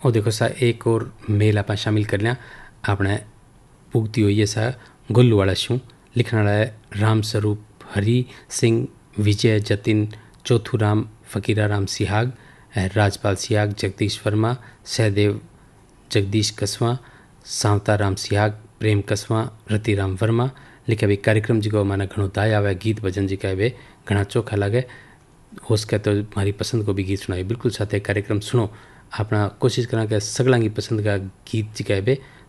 और देखो सा एक और मेल आप शामिल कर लिया आपने पुगती हुई सा गोल्लू वाला शू लिखने वाला है राम स्वरूप हरि सिंह विजय जतिन चौथुराम फकीरा राम सिहाग राजपाल सिहाग जगदीश वर्मा सहदेव जगदीश कसवा सांवता राम सिहाग प्रेम कसवा रतिराम वर्मा लिखे भाई कार्यक्रम जी माना घणो दाय आवे गीत भजन जी का वे घना चोखा लगे हो सके तो मारी पसंद को भी गीत सुनाए बिल्कुल साथ कार्यक्रम सुनो अपना कोशिश करा कि सगला की पसंद का गीत जी का वे